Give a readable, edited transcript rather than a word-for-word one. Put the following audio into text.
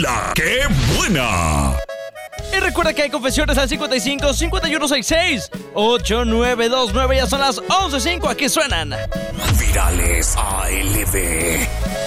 La ¡Qué buena! Y recuerda que hay confesiones al 55 5166 8929. Ya son las 11:05. Aquí suenan Virales ALB.